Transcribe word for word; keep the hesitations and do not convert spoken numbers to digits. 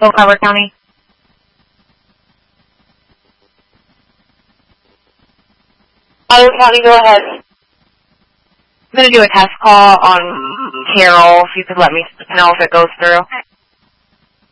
Clover County. Other County, go ahead. I'm going to do a test call on Carol, if you could let me know if it goes through.